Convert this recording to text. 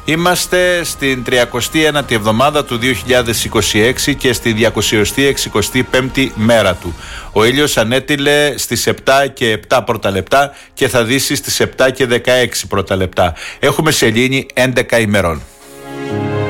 Είμαστε στην 31η εβδομάδα του 2026 και στη 265η μέρα του. Ο ήλιος ανέτειλε στις 7 και 7 πρώτα λεπτά και θα δύσει στις 7 και 16 πρώτα λεπτά. Έχουμε σελήνη 11 ημερών.